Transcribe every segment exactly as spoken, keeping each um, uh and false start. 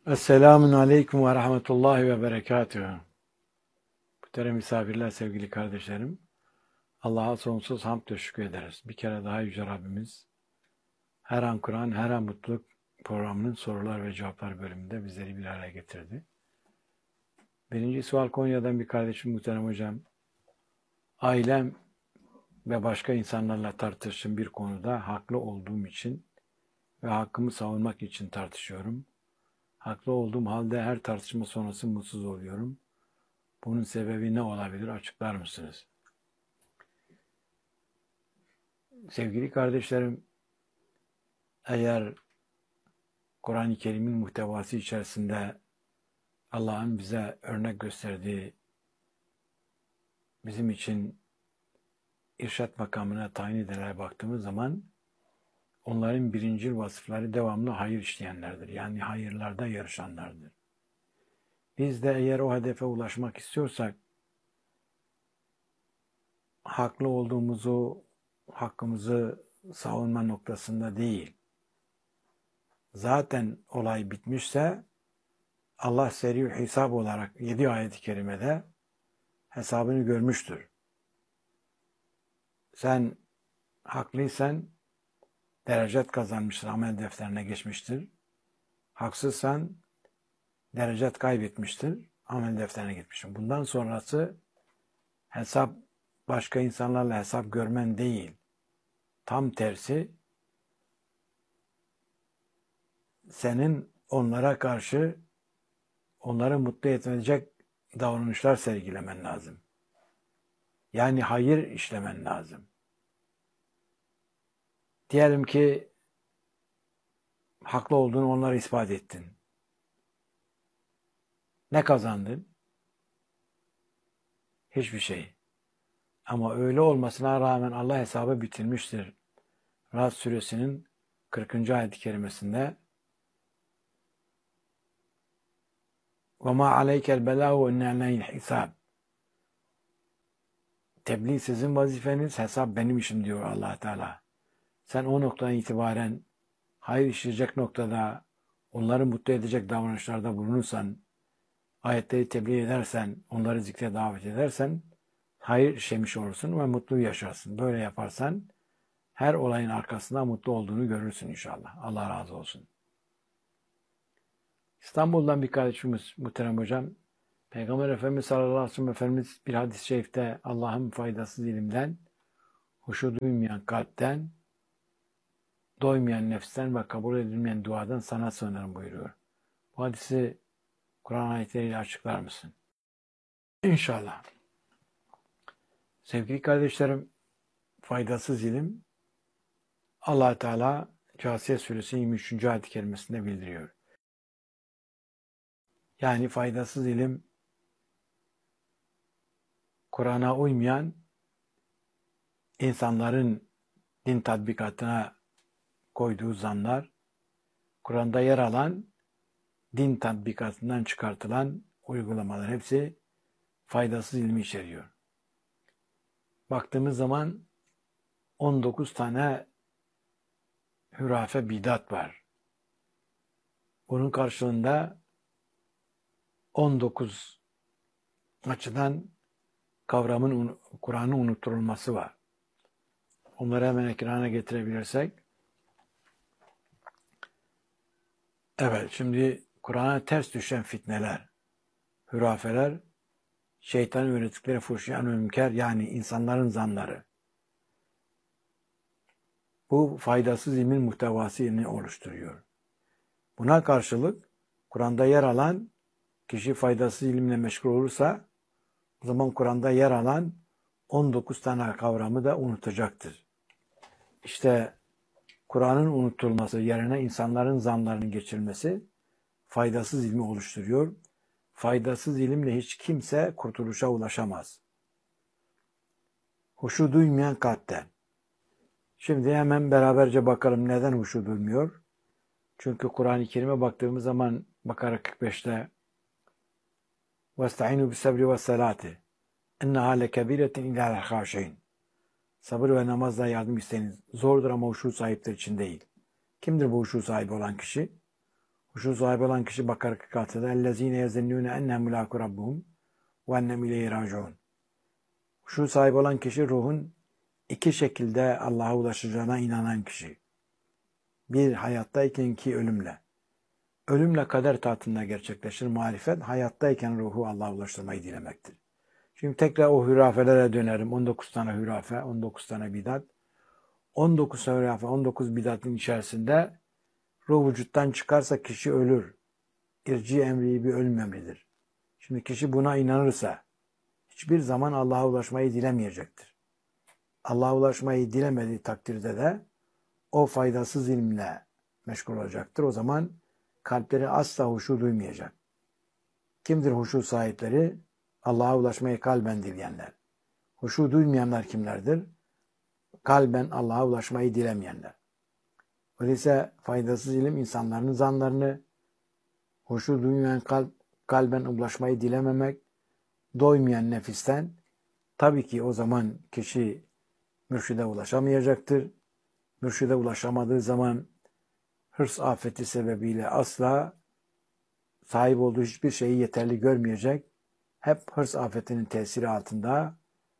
Esselamun Aleyküm ve Rahmetullahi ve Berekatühü. Muhterem misafirler, sevgili kardeşlerim. Allah'a sonsuz hamd ve şükür ederiz. Bir kere daha Yüce Rabbimiz her an Kur'an, her an mutluluk programının sorular ve cevaplar bölümünde bizleri bir araya getirdi. Birinci sual Konya'dan bir kardeşim muhterem hocam. Ailem ve başka insanlarla tartıştığım bir konuda haklı olduğum için ve hakkımı savunmak için tartışıyorum. Haklı olduğum halde her tartışma sonrası mutsuz oluyorum. Bunun sebebi ne olabilir? Açıklar mısınız? Sevgili kardeşlerim, eğer Kur'an-ı Kerim'in muhtevası içerisinde Allah'ın bize örnek gösterdiği, bizim için irşat makamına tayin edilenlere baktığımız zaman onların birincil vasıfları devamlı hayır işleyenlerdir. Yani hayırlarda yarışanlardır. Biz de eğer o hedefe ulaşmak istiyorsak haklı olduğumuzu, hakkımızı savunma noktasında değil, zaten olay bitmişse Allah seri hesap olarak yedi ayet-i kerimede hesabını görmüştür. Sen haklıysan derecet kazanmıştır, amel defterine geçmiştir. Haksızsan derecet kaybetmiştir, amel defterine gitmiştir. Bundan sonrası hesap başka insanlarla hesap görmen değil. Tam tersi senin onlara karşı onları mutlu edecek davranışlar sergilemen lazım. Yani hayır işlemen lazım. Diyelim ki haklı olduğunu onlara ispat ettin. Ne kazandın? Hiçbir şey. Ama öyle olmasına rağmen Allah hesabı bitirmiştir. Ra'd suresinin kırkıncı ayet-i kerimesinde وَمَا عَلَيْكَ الْبَلَاغُ وَاِنَّ عَلَيْهِ الْحِسَابِ Tebliğ sizin vazifeniz, hesap benim işim diyor Allah Teala. Sen o noktadan itibaren hayır işleyecek noktada onları mutlu edecek davranışlarda bulunursan, ayetleri tebliğ edersen, onları zikre davet edersen hayır işlemiş olursun ve mutlu yaşarsın. Böyle yaparsan her olayın arkasında mutlu olduğunu görürsün inşallah. Allah razı olsun. İstanbul'dan bir kardeşimiz muhterem hocam. Peygamber Efendimiz sallallahu aleyhi ve sellem Efendimiz bir hadis-i şerifte Allah'ın faydasız ilimden, huşu duymayan kalpten, doymayan nefsten ve kabul edilmeyen duadan sana sığınırım buyuruyor. Bu hadisi Kur'an ayetleriyle açıklar mısın? İnşallah. Sevgili kardeşlerim, faydasız ilim Allah Teala Câsiye Suresi yirmi üçüncü ayet-i kerimesinde bildiriyor. Yani faydasız ilim Kur'an'a uymayan insanların din tatbikatına koyduğu zanlar, Kur'an'da yer alan din tatbikatından çıkartılan uygulamalar hepsi faydasız ilmi içeriyor. Baktığımız zaman on dokuz tane hürafe bidat var. Bunun karşılığında on dokuz açıdan kavramın, Kur'an'ın unutturulması var. Onları hemen ekrana getirebilirsek. Evet, şimdi Kur'an'a ters düşen fitneler, hürafeler, şeytanın öğrettikleri fuhşiyan ve münker, yani insanların zanları. Bu faydasız ilmin muhtevasını oluşturuyor. Buna karşılık Kur'an'da yer alan kişi faydasız ilimle meşgul olursa o zaman Kur'an'da yer alan on dokuz tane kavramı da unutacaktır. İşte Kur'an'ın unutulması yerine insanların zanlarının geçirilmesi faydasız ilmi oluşturuyor. Faydasız ilimle hiç kimse kurtuluşa ulaşamaz. Huşu duymayan kalpten. Şimdi hemen beraberce bakalım neden huşu duymuyor? Çünkü Kur'an-ı Kerim'e baktığımız zaman Bakara kırk beşte وَاسْتَعِنُوا بِالسَّبْرِ وَالسَّلَاتِ اِنَّهَا لَكَبِيرَةٍ اِلَّا الْخَاشِعِينَ Sabır ve namazla yardım isteyiniz. Zordur ama huşu sahipler için değil. Kimdir bu huşu sahibi olan kişi? Huşu sahibi olan kişi Bakara kırk altıda اَلَّذ۪ينَ يَزَنُّونَ اَنَّهُمْ مُلَاقُ رَبُّهُمْ وَاَنَّهُمْ اِلَيْهِ رَاجِعُونَ. Huşu sahibi olan kişi ruhun iki şekilde Allah'a ulaşacağına inanan kişi. Bir hayattayken, iki ölümle. Ölümle kader tahtında gerçekleşir marifet. Hayattayken ruhu Allah'a ulaştırmayı dilemektir. Şimdi tekrar o hürafelere dönerim. on dokuz tane hürafe, on dokuz tane bidat. on dokuz hürafe, on dokuz bidatın içerisinde ruh vücuttan çıkarsa kişi ölür. İrci emri bir ölüm emridir. Şimdi kişi buna inanırsa hiçbir zaman Allah'a ulaşmayı dilemeyecektir. Allah'a ulaşmayı dilemediği takdirde de o faydasız ilimle meşgul olacaktır. O zaman kalpleri asla huşu duymayacak. Kimdir huşu sahipleri? Allah'a ulaşmayı kalben dileyenler. Huşu duymayanlar kimlerdir? Kalben Allah'a ulaşmayı dilemeyenler. Öyleyse faydasız ilim insanların zanlarını, huşu duymayan kalp, kalben ulaşmayı dilememek, doymayan nefisten, tabii ki o zaman kişi mürşide ulaşamayacaktır. Mürşide ulaşamadığı zaman hırs afeti sebebiyle asla sahip olduğu hiçbir şeyi yeterli görmeyecek. Hep hırs afetinin tesiri altında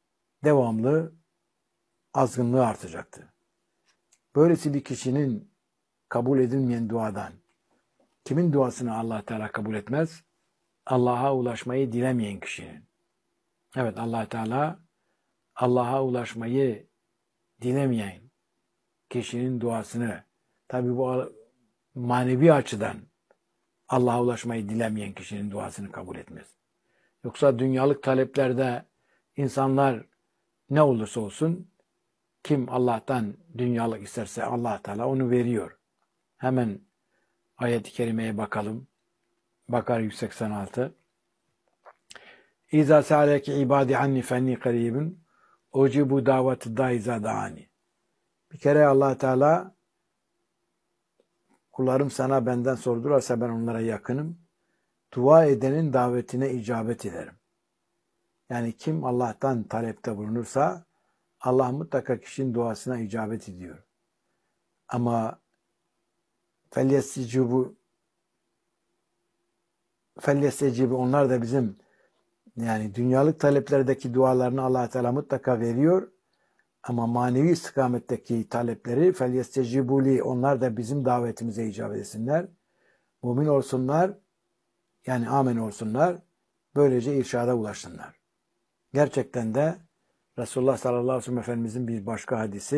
devamlı azgınlığı artacaktır. Böylesi bir kişinin kabul edilmeyen duadan, kimin duasını Allah Teala kabul etmez? Allah'a ulaşmayı dilemeyen kişinin. Evet, Allah Teala Allah'a ulaşmayı dilemeyen kişinin duasını, tabi bu manevi açıdan Allah'a ulaşmayı dilemeyen kişinin duasını kabul etmez. Yoksa dünyalık taleplerde insanlar ne olursa olsun, kim Allah'tan dünyalık isterse Allah Teala onu veriyor. Hemen ayet-i kerimeye bakalım. Bakara yüz seksen altı. İza sa'aleke ibadi anni fenni karibun ucibu daveti da iza da'ani. Bir kere Allah Teala kullarım sana benden sordularsa ben onlara yakınım. Dua edenin davetine icabet ederim. Yani kim Allah'tan talepte bulunursa Allah mutlaka kişinin duasına icabet ediyor. Ama felyestecibu felyestecibu onlar da bizim yani dünyalık taleplerdeki dualarını Allah Teala mutlaka veriyor. Ama manevi istikametteki talepleri felyestecibuli onlar da bizim davetimize icabet etsinler. Mümin olsunlar, yani amin olsunlar. Böylece irşada ulaşsınlar. Gerçekten de Resulullah sallallahu aleyhi ve sellem Efendimizin bir başka hadisi